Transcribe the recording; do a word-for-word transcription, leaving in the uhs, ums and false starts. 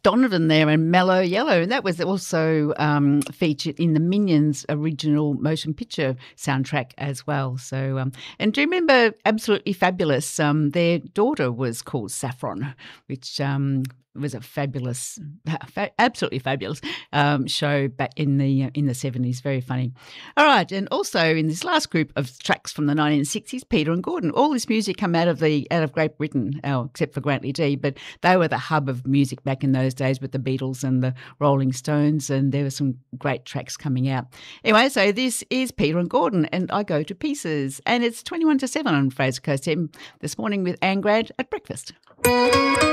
Donovan there and Mellow Yellow. And that was also um, featured in the Minions original motion picture soundtrack as well. So, um, and do you remember Absolutely Fabulous? Um, their daughter was called Saffron, which um, was a fabulous, fa- absolutely fabulous um, show back in the in the seventies. Very funny. All right, and also in this last group of tracks from the nineteen sixties, Peter and Gordon. All this music come out of the out of Great Britain, oh, except for Grantley D, but they were the hub of music back in those days with the Beatles and the Rolling Stones, and there were some great tracks coming out. Anyway, so this is Peter and Gordon, and I go to pieces, and it's twenty-one to seven on Fraser Coast M this morning with Anne Grad at breakfast.